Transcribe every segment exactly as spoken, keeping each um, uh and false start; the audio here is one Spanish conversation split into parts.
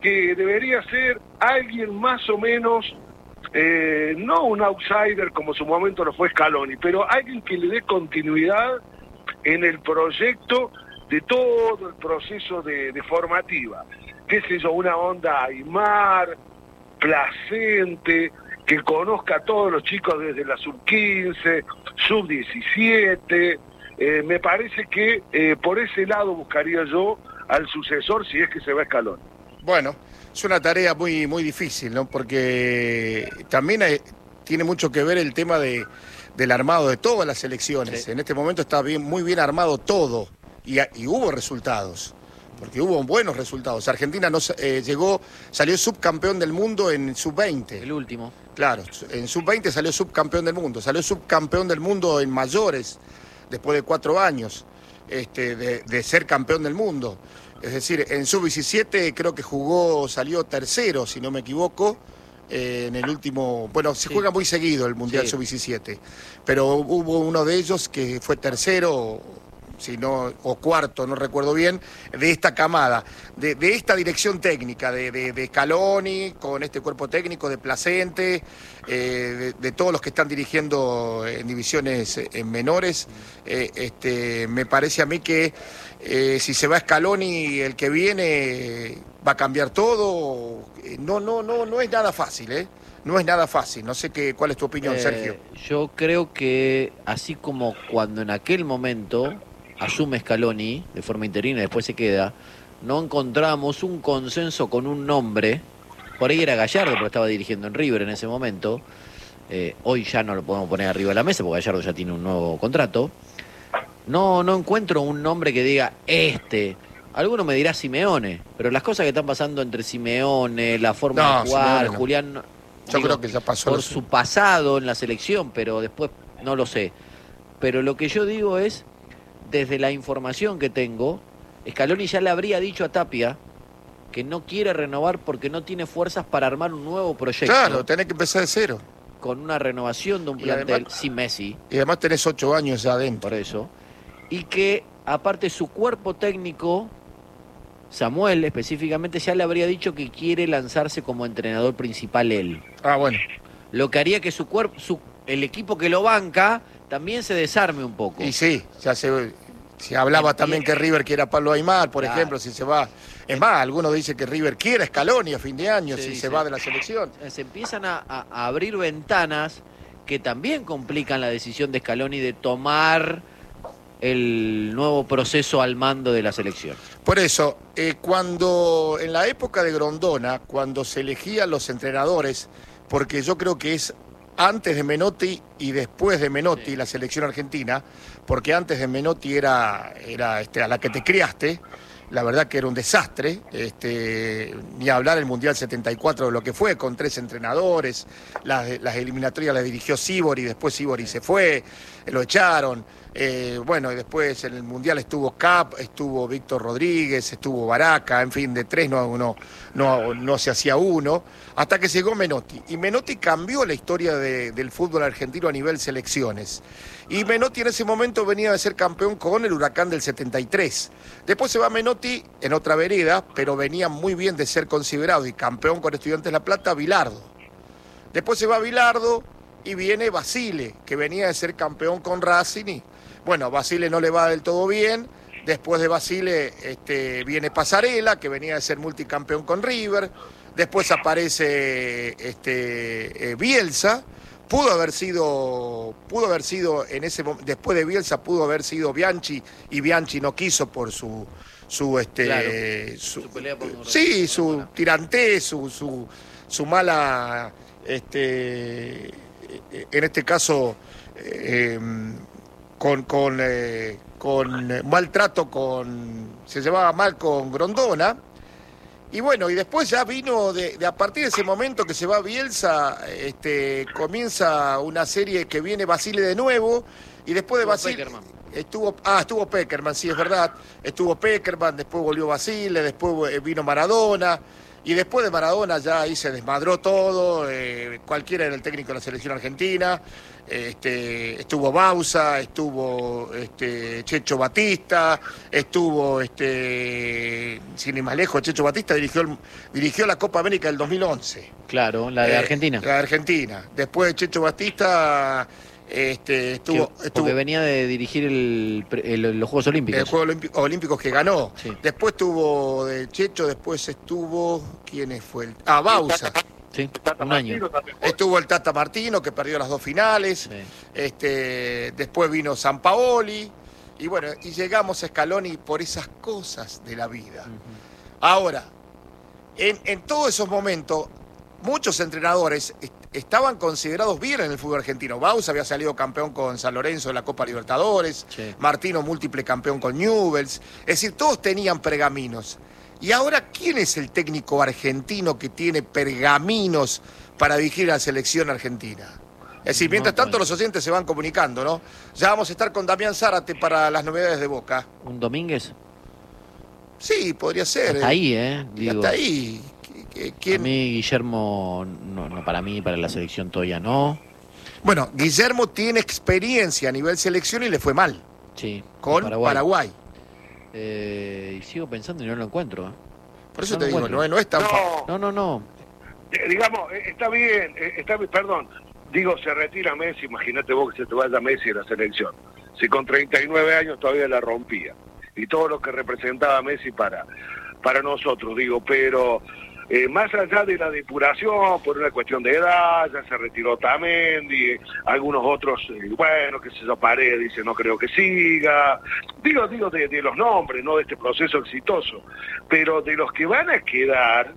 que debería ser alguien más o menos, eh, no un outsider como su momento lo fue Scaloni, pero alguien que le dé continuidad en el proyecto de todo el proceso de, de formativa. Qué sé yo, una onda Aymar, Placente, que conozca a todos los chicos desde la sub quince, sub diecisiete. Eh, me parece que eh, por ese lado buscaría yo al sucesor si es que se va a Scaloni. Bueno, es una tarea muy, muy difícil, ¿no? Porque también hay, tiene mucho que ver el tema de, del armado de todas las elecciones. Sí. En este momento está bien, muy bien armado todo y, y hubo resultados, porque hubo buenos resultados. Argentina no, eh, llegó, salió subcampeón del mundo en sub veinte. El último. Claro, en sub veinte salió subcampeón del mundo, salió subcampeón del mundo en mayores, después de cuatro años este, de, de ser campeón del mundo. Es decir, en sub diecisiete creo que jugó, salió tercero, si no me equivoco, eh, en el último... Bueno, se sí. juega muy seguido el Mundial sí. sub diecisiete, pero hubo uno de ellos que fue tercero, si no, o cuarto, no recuerdo bien, de esta camada, de, de esta dirección técnica, de, de, de Scaloni, con este cuerpo técnico, de Placente, eh, de, de todos los que están dirigiendo en divisiones en menores. Eh, este, me parece a mí que eh, si se va Scaloni, el que viene va a cambiar todo. No, no, no, no es nada fácil, ¿eh? No es nada fácil. No sé qué, cuál es tu opinión, eh, Sergio. Yo creo que así como cuando en aquel momento asume Scaloni de forma interina y después se queda, no encontramos un consenso con un nombre. Por ahí era Gallardo, pero estaba dirigiendo en River en ese momento. Eh, hoy ya no lo podemos poner arriba de la mesa porque Gallardo ya tiene un nuevo contrato. No, no encuentro un nombre que diga este. Alguno me dirá Simeone, pero las cosas que están pasando entre Simeone, la forma no, de jugar, no. Julián, yo digo, creo que ya pasó por su pasado en la selección, pero después no lo sé. Pero lo que yo digo es, desde la información que tengo, Scaloni ya le habría dicho a Tapia que no quiere renovar porque no tiene fuerzas para armar un nuevo proyecto. Claro, tenés que empezar de cero. Con una renovación de un plantel además, sin Messi. Y además tenés ocho años ya adentro. Por eso. Y que, aparte, su cuerpo técnico, Samuel específicamente, ya le habría dicho que quiere lanzarse como entrenador principal él. Ah, bueno. Lo que haría que su cuerpo, su, el equipo que lo banca, también se desarme un poco. Y sí, ya se, se hablaba también que River quiera a Pablo Aymar, por claro. ejemplo, si se va. Es más, algunos dicen que River quiere a Scaloni a fin de año, sí, si se sí. va de la selección. Se empiezan a, a, a abrir ventanas que también complican la decisión de Scaloni de tomar el nuevo proceso al mando de la selección. Por eso, eh, cuando en la época de Grondona, cuando se elegían los entrenadores, porque yo creo que es antes de Menotti y después de Menotti, sí. la selección argentina, porque antes de Menotti era, era este, a la que te criaste, la verdad que era un desastre, este, ni hablar el Mundial setenta y cuatro de lo que fue, con tres entrenadores, las, las eliminatorias las dirigió Sívori, después Sívori se fue, lo echaron, eh, bueno, y después en el Mundial estuvo Cap, estuvo Víctor Rodríguez, estuvo Baraca, en fin, de tres no, no, no, no se hacía uno, hasta que llegó Menotti, y Menotti cambió la historia de, del fútbol argentino a nivel selecciones. Y Menotti en ese momento venía de ser campeón con el Huracán del setenta y tres. Después se va Menotti en otra vereda, pero venía muy bien de ser considerado y campeón con Estudiantes de La Plata, Bilardo. Después se va Bilardo y viene Basile, que venía de ser campeón con Racing. Y, bueno, Basile no le va del todo bien. Después de Basile este, viene Pasarela, que venía de ser multicampeón con River. Después aparece este, eh, Bielsa. Pudo haber sido, pudo haber sido en ese momento, después de Bielsa pudo haber sido Bianchi, y Bianchi no quiso por su, su este, claro, su, su pelea por sí, su tirantez, su, su, su mala, este, en este caso, eh, con, con, eh, con maltrato con, se llevaba mal con Grondona. Y bueno, y después ya vino, de, de a partir de ese momento que se va Bielsa, este, comienza una serie que viene Basile de nuevo, y después de Basile estuvo, ah, estuvo Peckerman, sí, es verdad, estuvo Peckerman, después volvió Basile, después vino Maradona, Y después de Maradona ya ahí se desmadró todo, eh, cualquiera era el técnico de la selección argentina, este, estuvo Bausa, estuvo este, Checho Batista, estuvo, este, sin ir más lejos, Checho Batista dirigió, el, dirigió la Copa América del dos mil once. Claro, la de eh, Argentina. La de Argentina. Después de Checho Batista... Este, estuvo, que, estuvo porque venía de dirigir el, el, los Juegos Olímpicos. El Juegos Olímpicos que ganó. Sí. Después estuvo de Checho, después estuvo... ¿Quién fue? El, ah, Bausa. Sí, un año. Estuvo el Tata Martino, que perdió las dos finales. Sí. Este, después vino Sampaoli. Y bueno, y llegamos a Scaloni por esas cosas de la vida. Uh-huh. Ahora, en, en todos esos momentos, muchos entrenadores estaban considerados bien en el fútbol argentino. Bausa había salido campeón con San Lorenzo en la Copa Libertadores, sí. Martino múltiple campeón con Newell's. Es decir, todos tenían pergaminos. Y ahora, ¿quién es el técnico argentino que tiene pergaminos para dirigir a la selección argentina? Es decir, mientras tanto los oyentes se van comunicando, ¿no? Ya vamos a estar con Damián Zárate para las novedades de Boca. ¿Un Domínguez? Sí, podría ser. Hasta eh. ahí, ¿eh? Digo, hasta ahí. ¿Quién? A mí, Guillermo, no, no para mí, para la selección todavía no. Bueno, Guillermo tiene experiencia a nivel selección y le fue mal. Sí. Con Paraguay. Paraguay. Eh, y sigo pensando y no lo encuentro. ¿eh? Por eso no te digo, no, no es tan fácil. No, no, no. Eh, digamos, eh, está bien, eh, está bien, perdón. Digo, se retira Messi, imagínate vos que se te vaya Messi de la selección. Si con treinta y nueve años todavía la rompía. Y todo lo que representaba Messi para, para nosotros, digo, pero... Eh, más allá de la depuración, por una cuestión de edad, ya se retiró Tamendi, algunos otros, eh, bueno, que se yo, Paredes dice no creo que siga, digo, digo de, de los nombres, no de este proceso exitoso, pero de los que van a quedar,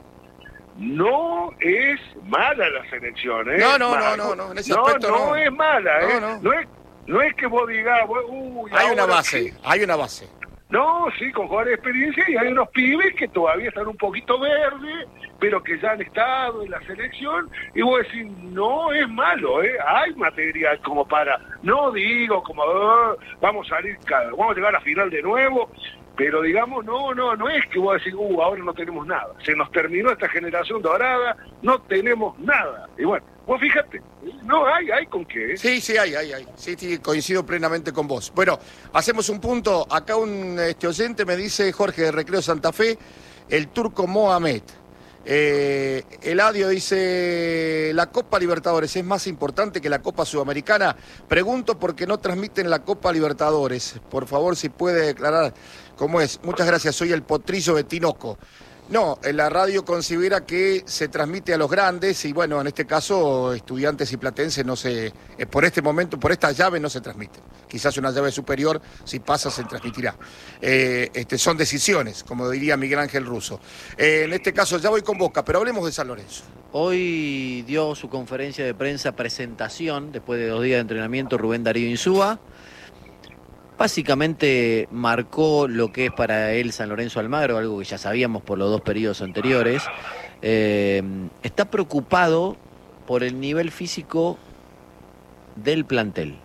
no es mala la selección, ¿eh? No, no, no, no, no, en ese no, aspecto no, no. es mala, ¿eh? No, no. No es, no es que vos digas, uy, hay una ahora base, sí. hay una base. No, sí, con jugadores de experiencia y hay unos pibes que todavía están un poquito verdes, pero que ya han estado en la selección, y vos decís, no es malo, ¿eh? Hay material como para, no digo como, oh, vamos a salir, vamos a llegar a la final de nuevo, pero digamos, no, no, no es que vos decís, uh, ahora no tenemos nada, se nos terminó esta generación dorada, no tenemos nada, y bueno, vos fíjate, no hay, hay con qué. ¿eh? Sí, sí, hay, hay, hay. Sí, sí, coincido plenamente con vos. Bueno, hacemos un punto. Acá un este, oyente me dice, Jorge de Recreo Santa Fe, el turco Mohamed. Eh, Eladio dice, ¿la Copa Libertadores es más importante que la Copa Sudamericana? Pregunto por qué no transmiten la Copa Libertadores. Por favor, si puede declarar cómo es. Muchas gracias, soy el Potrillo de Tinoco. No, la radio considera que se transmite a los grandes y bueno, en este caso Estudiantes y Platense no se, eh, por este momento, por esta llave no se transmite. Quizás una llave superior, si pasa, se transmitirá. Eh, este, son decisiones, como diría Miguel Ángel Russo. Eh, en este caso ya voy con Boca, pero hablemos de San Lorenzo. Hoy dio su conferencia de prensa presentación, después de dos días de entrenamiento, Rubén Darío Insúa. Básicamente marcó lo que es para él San Lorenzo Almagro, algo que ya sabíamos por los dos periodos anteriores. Eh, está preocupado por el nivel físico del plantel.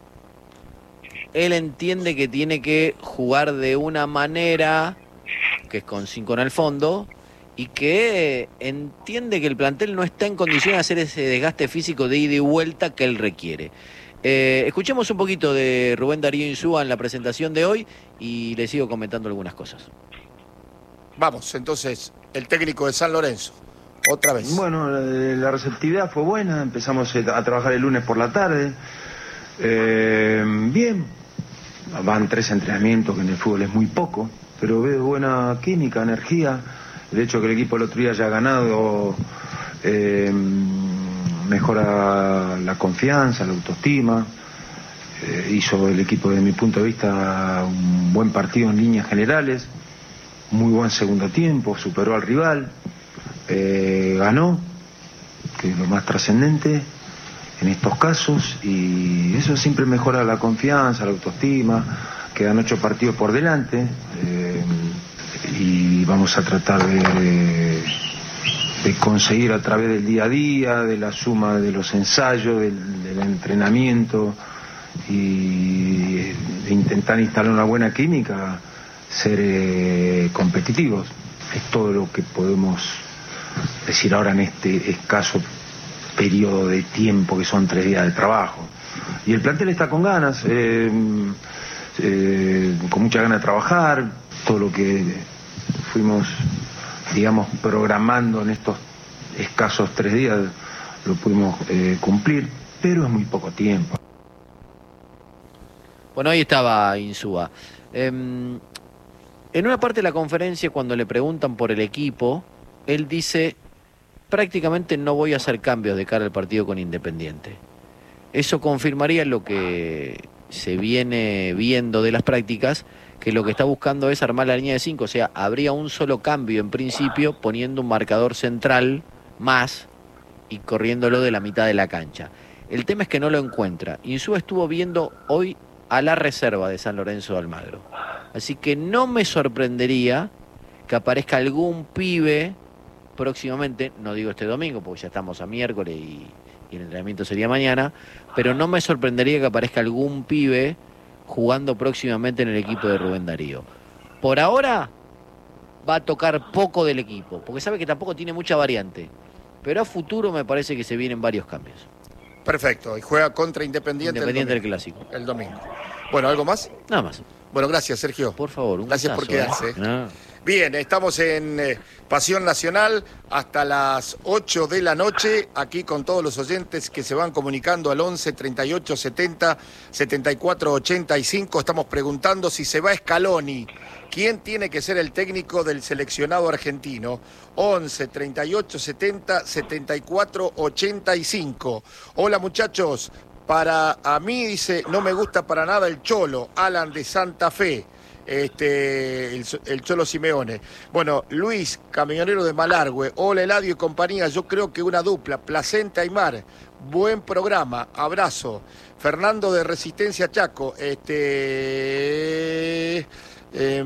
Él entiende que tiene que jugar de una manera, que es con cinco en el fondo, y que entiende que el plantel no está en condiciones de hacer ese desgaste físico de ida y vuelta que él requiere. Eh, escuchemos un poquito de Rubén Darío Insúa en la presentación de hoy y le sigo comentando algunas cosas. Vamos, entonces, el técnico de San Lorenzo, otra vez. Bueno, la receptividad fue buena, empezamos a trabajar el lunes por la tarde. Eh, bien, van tres entrenamientos, que en el fútbol es muy poco, pero veo buena química, energía. De hecho, que el equipo el otro día haya ganado... Eh, mejora la confianza, la autoestima, eh, hizo el equipo desde mi punto de vista un buen partido en líneas generales, muy buen segundo tiempo, superó al rival, eh, ganó, que es lo más trascendente en estos casos, y eso siempre mejora la confianza, la autoestima. Quedan ocho partidos por delante, eh, y vamos a tratar de... de de conseguir a través del día a día, de la suma de los ensayos, del, del entrenamiento y de intentar instalar una buena química, ser eh, competitivos. Es todo lo que podemos decir ahora en este escaso periodo de tiempo que son tres días de trabajo. Y el plantel está con ganas, eh, eh, con mucha ganas de trabajar, todo lo que fuimos, digamos, programando en estos escasos tres días lo pudimos eh, cumplir, pero es muy poco tiempo. Bueno, ahí estaba Insúa. Eh, en una parte de la conferencia, cuando le preguntan por el equipo, él dice, prácticamente no voy a hacer cambios de cara al partido con Independiente. Eso confirmaría lo que se viene viendo de las prácticas, que lo que está buscando es armar la línea de cinco, o sea, habría un solo cambio en principio, poniendo un marcador central más y corriéndolo de la mitad de la cancha. El tema es que no lo encuentra. Insúa estuvo viendo hoy a la reserva de San Lorenzo de Almagro. Así que no me sorprendería que aparezca algún pibe próximamente, no digo este domingo, porque ya estamos a miércoles y, y el entrenamiento sería mañana, pero no me sorprendería que aparezca algún pibe jugando próximamente en el equipo de Rubén Darío. Por ahora va a tocar poco del equipo, porque sabe que tampoco tiene mucha variante, pero a futuro me parece que se vienen varios cambios. Perfecto, y juega contra Independiente, Independiente el del Clásico. El domingo. Bueno, ¿algo más? Nada más. Bueno, gracias, Sergio. Por favor, un Gracias gustazo, por quedarse. ¿eh? No. Bien, estamos en eh, Pasión Nacional hasta las ocho de la noche, aquí con todos los oyentes que se van comunicando al once, treinta y ocho, setenta, setenta y cuatro, ochenta y cinco. Estamos preguntando si se va Scaloni. ¿Quién tiene que ser el técnico del seleccionado argentino? once, treinta y ocho, setenta, setenta y cuatro, ochenta y cinco. Hola muchachos, para a mí, dice, no me gusta para nada el Cholo, Alan de Santa Fe. Este, el, el Cholo Simeone. Bueno, Luis, camionero de Malargüe. Hola Eladio y compañía, yo creo que una dupla, Placenta y Mar. Buen programa, abrazo. Fernando de Resistencia Chaco, este eh,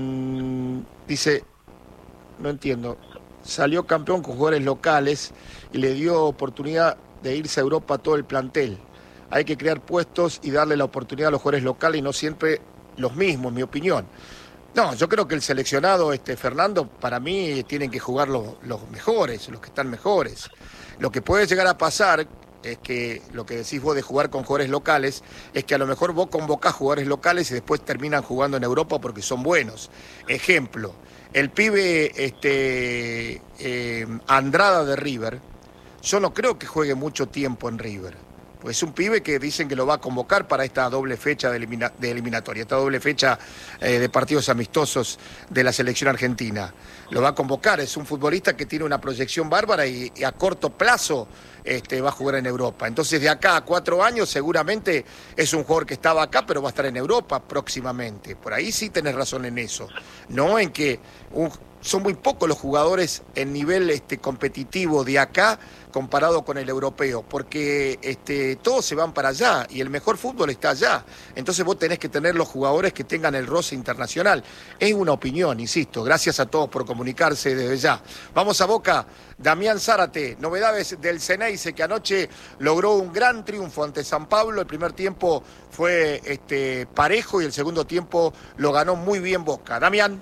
dice, no entiendo, salió campeón con jugadores locales y le dio oportunidad de irse a Europa a todo el plantel. Hay que crear puestos y darle la oportunidad a los jugadores locales y no siempre los mismos, en mi opinión. No, yo creo que el seleccionado, este Fernando, para mí tienen que jugar los, los mejores, los que están mejores. Lo que puede llegar a pasar es que, lo que decís vos de jugar con jugadores locales, es que a lo mejor vos convocás jugadores locales y después terminan jugando en Europa porque son buenos. Ejemplo, el pibe este, eh, Andrada de River, yo no creo que juegue mucho tiempo en River. Pues es un pibe que dicen que lo va a convocar para esta doble fecha de, elimina, de eliminatoria, esta doble fecha eh, de partidos amistosos de la selección argentina. Lo va a convocar, es un futbolista que tiene una proyección bárbara y, y a corto plazo este, va a jugar en Europa. Entonces de acá a cuatro años seguramente es un jugador que estaba acá, pero va a estar en Europa próximamente. Por ahí sí tenés razón en eso, no en que un, son muy pocos los jugadores en nivel este, competitivo de acá comparado con el europeo, porque este, todos se van para allá y el mejor fútbol está allá. Entonces vos tenés que tener los jugadores que tengan el roce internacional. Es una opinión, insisto. Gracias a todos por comunicarse desde ya. Vamos a Boca. Damián Zárate, novedades del Ceneice, que anoche logró un gran triunfo ante San Pablo. El primer tiempo fue este, parejo y el segundo tiempo lo ganó muy bien Boca. Damián.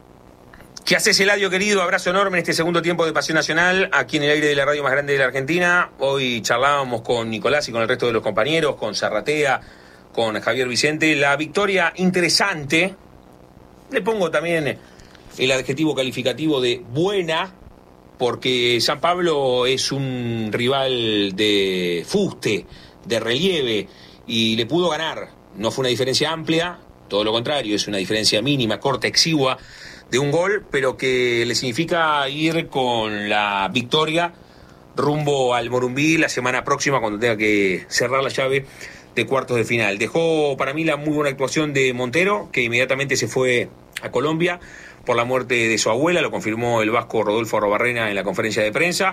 ¿Qué haces, Eladio, querido? Abrazo enorme en este segundo tiempo de Pasión Nacional, aquí en el aire de la radio más grande de la Argentina. Hoy charlábamos con Nicolás y con el resto de los compañeros, con Zarratea, con Javier Vicente. La victoria interesante, le pongo también el adjetivo calificativo de buena, porque San Pablo es un rival de fuste, de relieve, y le pudo ganar. No fue una diferencia amplia, todo lo contrario, es una diferencia mínima, corta, exigua, de un gol, pero que le significa ir con la victoria rumbo al Morumbí la semana próxima, cuando tenga que cerrar la llave de cuartos de final. Dejó para mí la muy buena actuación de Montero, que inmediatamente se fue a Colombia por la muerte de su abuela, lo confirmó el vasco Rodolfo Arrobarrena en la conferencia de prensa.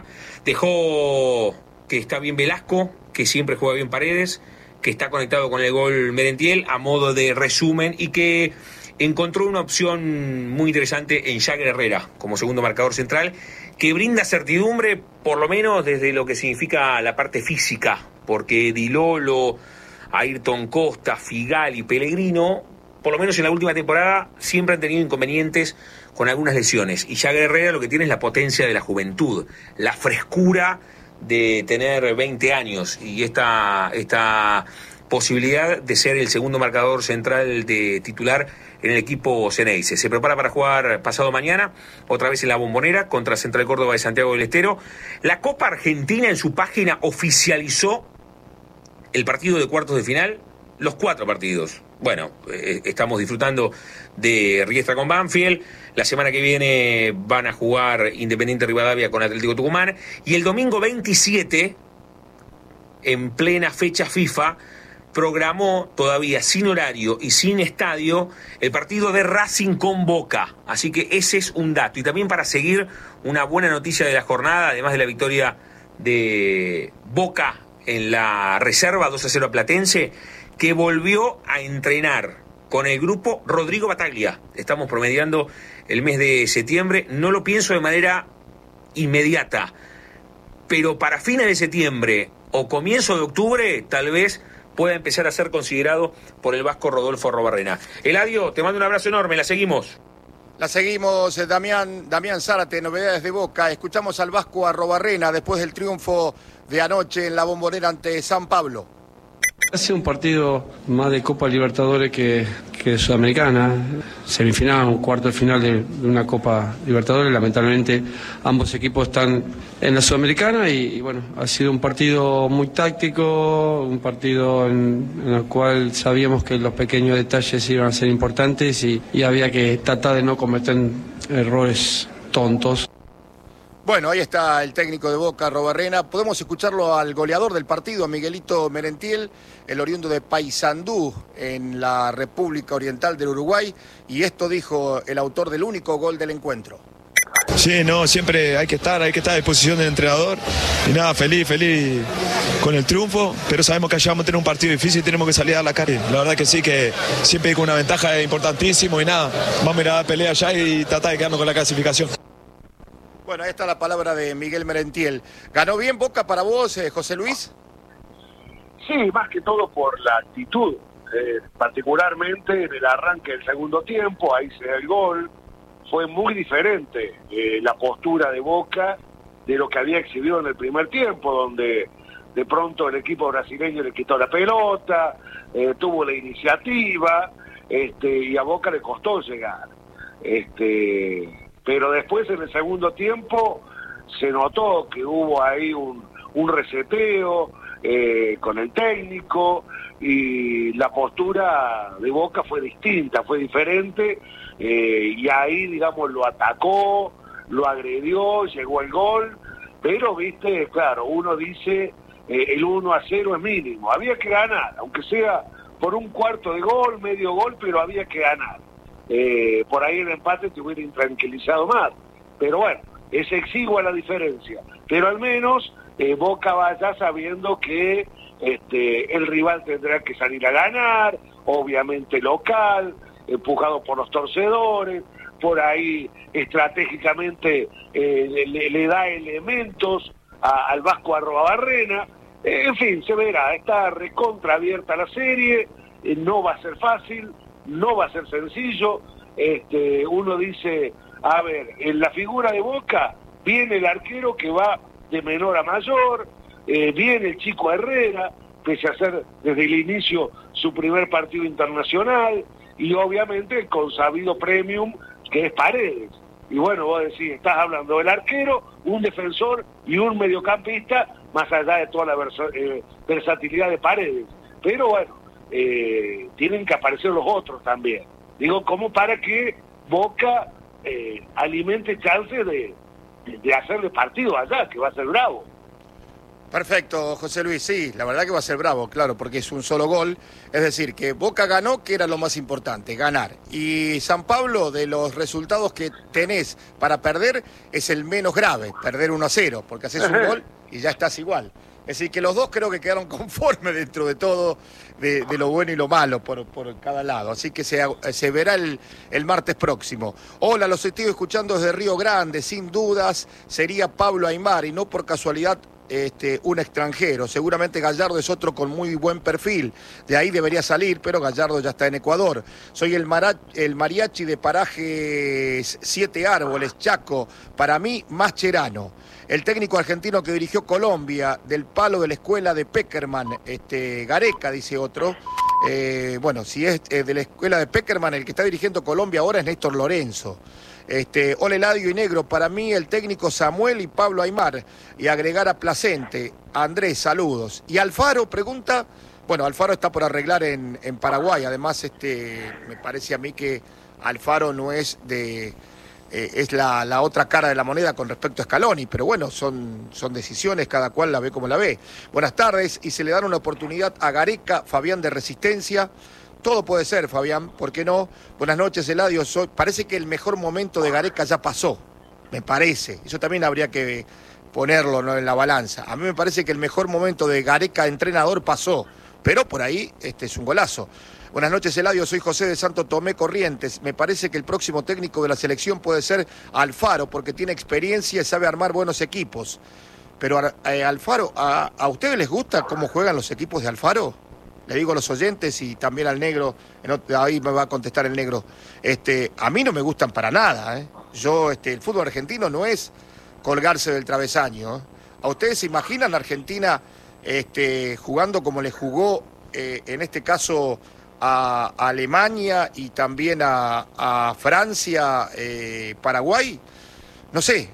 Dejó que está bien Velasco, que siempre juega bien Paredes, que está conectado con el gol Merentiel, a modo de resumen, y que encontró una opción muy interesante en Jagger Herrera como segundo marcador central, que brinda certidumbre, por lo menos desde lo que significa la parte física, porque Di Lolo, Ayrton Costa, Figal y Pellegrino por lo menos en la última temporada, siempre han tenido inconvenientes con algunas lesiones. Y ya Herrera lo que tiene es la potencia de la juventud, la frescura de tener veinte años y esta, esta posibilidad de ser el segundo marcador central de titular en el equipo Ceneice. Se prepara para jugar pasado mañana, otra vez en la Bombonera, contra Central Córdoba de Santiago del Estero. La Copa Argentina en su página oficializó el partido de cuartos de final, los cuatro partidos. Bueno, eh, estamos disfrutando de Riestra con Banfield. La semana que viene van a jugar Independiente Rivadavia con Atlético Tucumán. Y el domingo veintisiete, en plena fecha FIFA, programó todavía sin horario y sin estadio el partido de Racing con Boca. Así que ese es un dato. Y también para seguir una buena noticia de la jornada, además de la victoria de Boca en la reserva dos a cero a Platense, que volvió a entrenar con el grupo Rodrigo Bataglia. Estamos promediando el mes de septiembre. No lo pienso de manera inmediata, pero para fines de septiembre o comienzo de octubre, tal vez pueda empezar a ser considerado por el vasco Rodolfo Arrobarrena. Eladio, te mando un abrazo enorme, la seguimos. La seguimos, eh, Damián, Damián Zárate, novedades de Boca. Escuchamos al vasco Arrobarrena después del triunfo de anoche en la Bombonera ante San Pablo. Ha sido un partido más de Copa Libertadores que, que Sudamericana. Semifinal, un cuarto de final de, de una Copa Libertadores. Lamentablemente ambos equipos están en la Sudamericana y, y bueno, ha sido un partido muy táctico, un partido en, en el cual sabíamos que los pequeños detalles iban a ser importantes y, y había que tratar de no cometer errores tontos. Bueno, ahí está el técnico de Boca, Arrobarrena. Podemos escucharlo al goleador del partido, a Miguelito Merentiel, el oriundo de Paysandú, en la República Oriental del Uruguay. Y esto dijo el autor del único gol del encuentro. Sí, no, siempre hay que estar, hay que estar a disposición del entrenador. Y nada, feliz, feliz con el triunfo. Pero sabemos que allá vamos a tener un partido difícil y tenemos que salir a dar la cara. La verdad que sí, que siempre con una ventaja es importantísimo. Y nada, vamos a ir a dar pelea allá y tratar de quedarnos con la clasificación. Bueno, ahí está la palabra de Miguel Merentiel. ¿Ganó bien Boca para vos, eh, José Luis? Sí, más que todo por la actitud, eh, particularmente en el arranque del segundo tiempo, ahí se da el gol. Fue muy diferente eh, la postura de Boca de lo que había exhibido en el primer tiempo, donde de pronto el equipo brasileño le quitó la pelota, eh, tuvo la iniciativa, este, y a Boca le costó llegar. Este... Pero después en el segundo tiempo se notó que hubo ahí un, un reseteo eh, con el técnico y la postura de Boca fue distinta, fue diferente eh, y ahí, digamos, lo atacó, lo agredió, llegó el gol, pero, viste, claro, uno dice eh, el uno a cero es mínimo, había que ganar, aunque sea por un cuarto de gol, medio gol, pero había que ganar. Eh, por ahí el empate te hubiera intranquilizado más, pero bueno, es exigua la diferencia, pero al menos eh, Boca vaya sabiendo que este, el rival tendrá que salir a ganar, obviamente local, empujado por los torcedores, por ahí estratégicamente eh, le, le da elementos a, al vasco Arrobarrena, eh, en fin, se verá, está recontra abierta la serie, eh, no va a ser fácil, no va a ser sencillo. Este, uno dice, a ver, en la figura de Boca viene el arquero que va de menor a mayor, eh, viene el chico Herrera, pese a ser desde el inicio su primer partido internacional, y obviamente el consabido premium que es Paredes. Y bueno, vos decís, estás hablando del arquero, un defensor y un mediocampista, más allá de toda la versa, eh, versatilidad de Paredes. Pero bueno, Eh, tienen que aparecer los otros también. Digo, como para que Boca eh, alimente chances de, de, de hacerle partido allá, que va a ser bravo. Perfecto, José Luis, sí, la verdad que va a ser bravo, claro, porque es un solo gol. Es decir, que Boca ganó, que era lo más importante, ganar. Y San Pablo, de los resultados que tenés para perder, es el menos grave, perder uno a cero, porque haces un gol y ya estás igual. Es decir, que los dos creo que quedaron conformes dentro de todo, de, de lo bueno y lo malo por, por cada lado. Así que se, se verá el, el martes próximo. Hola, los estoy escuchando desde Río Grande. Sin dudas sería Pablo Aimar y no por casualidad este, un extranjero. Seguramente Gallardo es otro con muy buen perfil. De ahí debería salir, pero Gallardo ya está en Ecuador. Soy el, mara, el mariachi de Parajes Siete Árboles, Chaco. Para mí, Mascherano. El técnico argentino que dirigió Colombia, del palo de la escuela de Peckerman, este, Gareca, dice otro. Eh, bueno, si es eh, de la escuela de Peckerman, el que está dirigiendo Colombia ahora es Néstor Lorenzo. Este, Ole Eladio y Negro, para mí el técnico Samuel y Pablo Aymar. Y agregar a Placente. Andrés, saludos. Y Alfaro pregunta, bueno, Alfaro está por arreglar en, en Paraguay. Además, este, me parece a mí que Alfaro no es de... Eh, es la, la otra cara de la moneda con respecto a Scaloni, pero bueno, son, son decisiones, cada cual la ve como la ve. Buenas tardes, y se le dan una oportunidad a Gareca, Fabián de Resistencia. Todo puede ser, Fabián, ¿por qué no? Buenas noches, Eladio. Soy... Parece que el mejor momento de Gareca ya pasó, me parece. Eso también habría que ponerlo, ¿no?, en la balanza. A mí me parece que el mejor momento de Gareca entrenador pasó, pero por ahí este es un golazo. Buenas noches, Eladio. Soy José de Santo Tomé, Corrientes. Me parece que el próximo técnico de la selección puede ser Alfaro, porque tiene experiencia y sabe armar buenos equipos. Pero eh, Alfaro, ¿a, ¿a ustedes les gusta cómo juegan los equipos de Alfaro? Le digo a los oyentes y también al negro, ahí me va a contestar el negro. Este, a mí no me gustan para nada, ¿eh? Yo, este, el fútbol argentino no es colgarse del travesaño, ¿eh? ¿A ustedes se imaginan a Argentina este, jugando como le jugó, eh, en este caso, a, a Alemania y también a, a Francia, eh, Paraguay? No sé,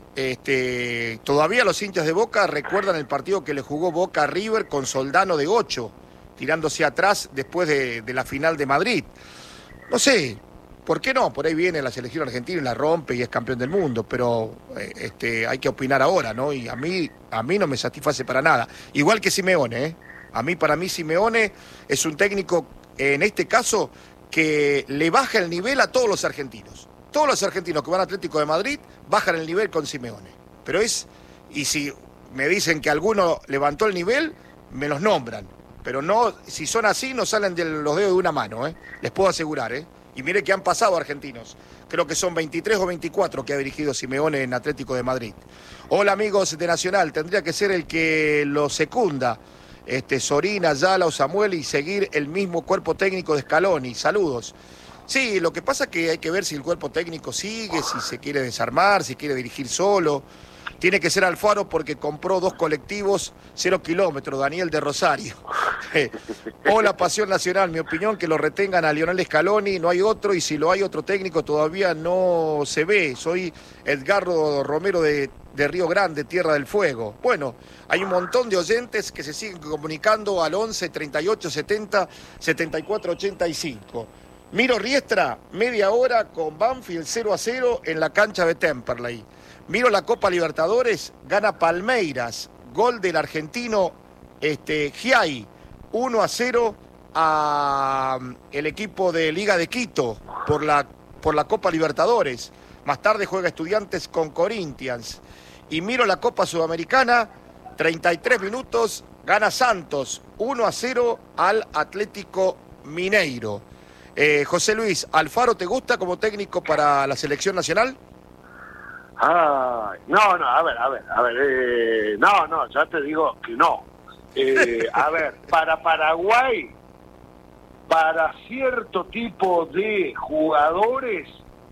este, todavía los hinchas de Boca recuerdan el partido que le jugó Boca a River con Soldano de ocho, tirándose atrás después de, de la final de Madrid. No sé, ¿por qué no? Por ahí viene la selección argentina y la rompe y es campeón del mundo, pero eh, este, hay que opinar ahora, ¿no? Y a mí, a mí no me satisface para nada. Igual que Simeone, ¿eh? A mí, para mí, Simeone es un técnico, en este caso, que le baja el nivel a todos los argentinos. Todos los argentinos que van a Atlético de Madrid bajan el nivel con Simeone. Pero es, y si me dicen que alguno levantó el nivel, me los nombran. Pero no, si son así, no salen de los dedos de una mano, ¿eh? Les puedo asegurar, ¿eh? Y mire que han pasado argentinos. Creo que son veintitrés o veinticuatro que ha dirigido Simeone en Atlético de Madrid. Hola, amigos de Nacional. Tendría que ser el que lo secunda, este, Sorina, Ayala o Samuel, y seguir el mismo cuerpo técnico de Scaloni. Saludos. Sí, lo que pasa es que hay que ver si el cuerpo técnico sigue, si se quiere desarmar, si quiere dirigir solo. Tiene que ser Alfaro porque compró dos colectivos, cero kilómetros, Daniel de Rosario. Hola, Pasión Nacional. Mi opinión, que lo retengan a Lionel Scaloni, no hay otro, y si lo hay otro técnico todavía no se ve. Soy Edgardo Romero de, de Río Grande, Tierra del Fuego. Bueno, hay un montón de oyentes que se siguen comunicando al once, treinta y ocho, setenta, setenta y cuatro, ochenta y cinco. Miro Riestra, media hora con Banfield cero a cero en la cancha de Temperley. Miro la Copa Libertadores, gana Palmeiras, gol del argentino este, Giai, uno a cero a el equipo de Liga de Quito por la, por la Copa Libertadores. Más tarde juega Estudiantes con Corinthians. Y miro la Copa Sudamericana, treinta y tres minutos, gana Santos, uno a cero al Atlético Mineiro. Eh, José Luis, ¿Alfaro te gusta como técnico para la selección nacional? Ah, no, no, a ver, a ver, a ver, eh, no, no, ya te digo que no. Eh, a ver, para Paraguay, para cierto tipo de jugadores,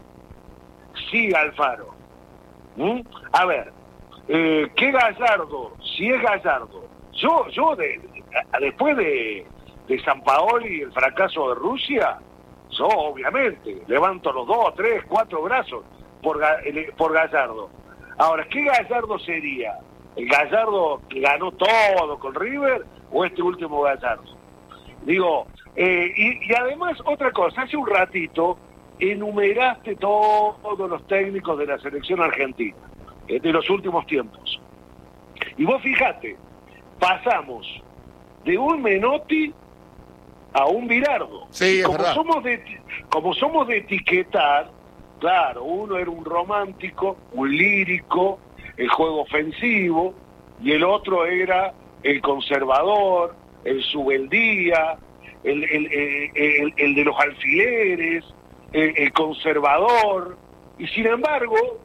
sí, Alfaro. ¿Mm? A ver, eh, ¿qué Gallardo? Si es Gallardo, yo, yo de, de, después de, de San Paoli y el fracaso de Rusia, yo obviamente levanto los dos, tres, cuatro brazos por, por Gallardo. Ahora, ¿qué Gallardo sería? ¿El Gallardo que ganó todo con River o este último Gallardo? Digo, eh, y, y además otra cosa, hace un ratito enumeraste todos los técnicos de la selección argentina eh, de los últimos tiempos. Y vos fijate, pasamos de un Menotti a un Virardo. Sí, es como verdad. somos de como somos de etiquetar, claro, uno era un romántico, un lírico, el juego ofensivo, y el otro era el conservador, el subeldía, el, el, el, el, el de los alfileres, el, el conservador, y sin embargo,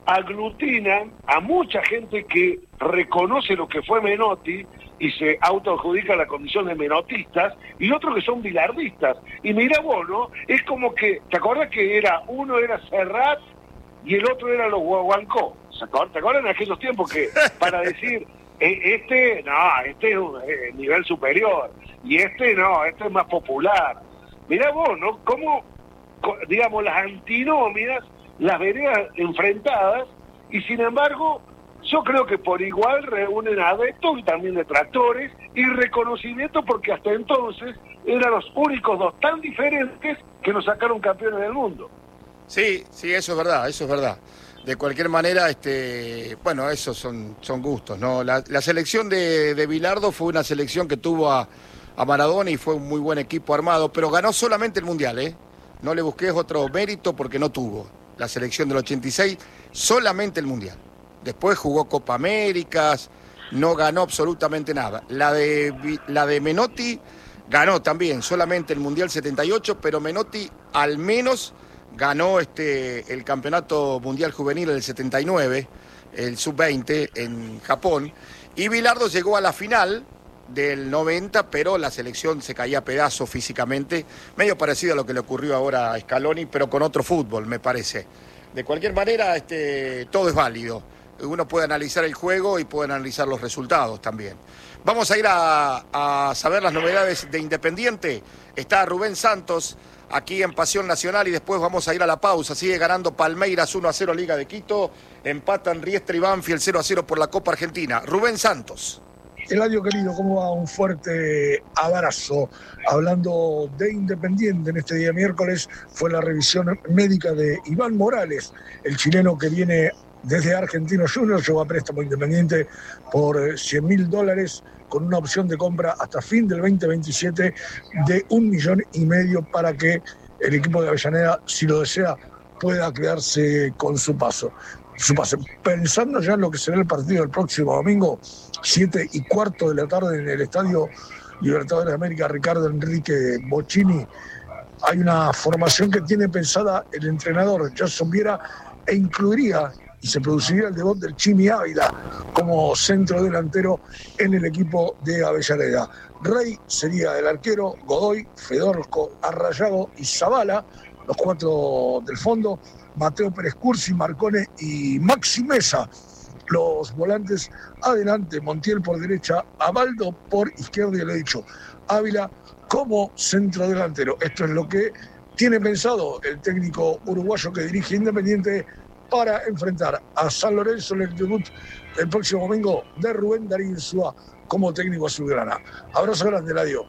aglutinan a mucha gente que reconoce lo que fue Menotti y se autoadjudica la condición de menotistas, y otros que son bilardistas. Y mira vos, ¿no? Es como que, ¿te acuerdas que era uno era Serrat y el otro era los Guaguancó? ¿Te acuerdas en aquellos tiempos que para decir, eh, este, no, este es un eh, nivel superior, y este no, este es más popular? Mirá vos, ¿no? Cómo, digamos, las antinomias, las veredas enfrentadas, y sin embargo, yo creo que por igual reúnen adeptos y también detractores, y reconocimiento porque hasta entonces eran los únicos dos tan diferentes que nos sacaron campeones del mundo. Sí, sí, eso es verdad, eso es verdad. De cualquier manera, este, bueno, esos son, son gustos, ¿no? La, la selección de, de Bilardo fue una selección que tuvo a, a Maradona y fue un muy buen equipo armado, pero ganó solamente el Mundial, ¿eh? No le busques otro mérito porque no tuvo. La selección del ochenta y seis, solamente el Mundial. Después jugó Copa Américas, no ganó absolutamente nada. La de, la de Menotti ganó también, solamente el Mundial setenta y ocho, pero Menotti al menos ganó este, el Campeonato Mundial Juvenil del setenta y nueve, el sub veinte en Japón, y Bilardo llegó a la final del noventa, pero la selección se caía a pedazos físicamente, medio parecido a lo que le ocurrió ahora a Scaloni, pero con otro fútbol, me parece. De cualquier manera, este, todo es válido. Uno puede analizar el juego y puede analizar los resultados también. Vamos a ir a, a saber las novedades de Independiente. Está Rubén Santos aquí en Pasión Nacional y después vamos a ir a la pausa. Sigue ganando Palmeiras uno a cero Liga de Quito. Empatan Riestra y Banfield cero a cero por la Copa Argentina. Rubén Santos. Eladio querido, ¿cómo va? Un fuerte abrazo. Hablando de Independiente, en este día miércoles fue la revisión médica de Iván Morales, el chileno que viene desde Argentinos Juniors, llegó a préstamo Independiente por cien mil dólares con una opción de compra hasta fin del veinte veintisiete de un millón y medio para que el equipo de Avellaneda, si lo desea, pueda quedarse con su paso. Su pase. Pensando ya en lo que será el partido del próximo domingo, siete y cuarto de la tarde en el Estadio Libertadores de América, Ricardo Enrique Bocchini, hay una formación que tiene pensada el entrenador Jason Viera e incluiría y se produciría el debut del Chimi Ávila como centro delantero en el equipo de Avellaneda. Rey sería el arquero, Godoy, Fedorco, Arrayago y Zavala, los cuatro del fondo, Mateo Pérez Cursi, Marcone y Maxi Mesa, los volantes adelante, Montiel por derecha, Abaldo por izquierda, y lo he dicho, Ávila como centro delantero. Esto es lo que tiene pensado el técnico uruguayo que dirige Independiente para enfrentar a San Lorenzo en el debut el próximo domingo de Rubén Darío Insúa como técnico azulgrana. Abrazo grande, Eladio.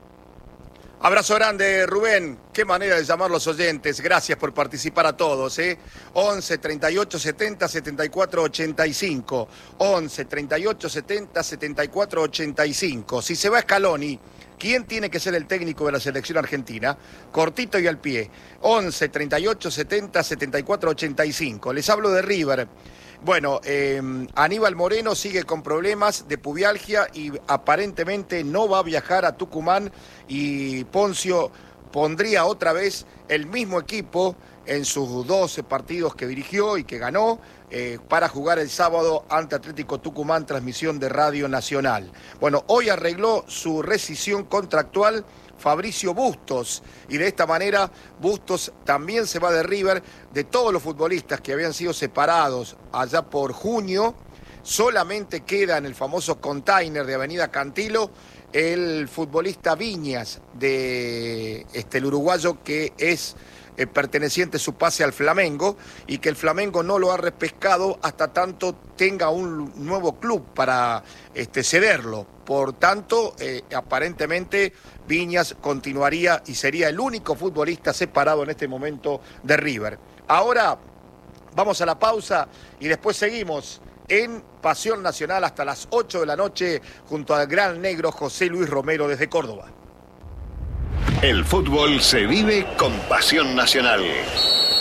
Abrazo grande, Rubén. Qué manera de llamar los oyentes. Gracias por participar a todos, ¿eh? once, treinta y ocho, setenta, setenta y cuatro, ochenta y cinco. once, treinta y ocho, setenta, setenta y cuatro, ochenta y cinco. Si se va Scaloni, ¿quién tiene que ser el técnico de la selección argentina? Cortito y al pie. once, treinta y ocho, setenta, setenta y cuatro, ochenta y cinco. Les hablo de River. Bueno, eh, Aníbal Moreno sigue con problemas de pubialgia y aparentemente no va a viajar a Tucumán, y Poncio pondría otra vez el mismo equipo en sus doce partidos que dirigió y que ganó eh, para jugar el sábado ante Atlético Tucumán, transmisión de Radio Nacional. Bueno, hoy arregló su rescisión contractual Fabricio Bustos, y de esta manera Bustos también se va de River. De todos los futbolistas que habían sido separados allá por junio, solamente queda en el famoso container de Avenida Cantilo el futbolista Viñas, de este, el uruguayo que es eh, perteneciente su pase al Flamengo, y que el Flamengo no lo ha repescado hasta tanto tenga un nuevo club para este, cederlo. Por tanto, eh, aparentemente Viñas continuaría y sería el único futbolista separado en este momento de River. Ahora vamos a la pausa y después seguimos en Pasión Nacional hasta las ocho de la noche junto al gran negro José Luis Romero desde Córdoba. El fútbol se vive con Pasión Nacional.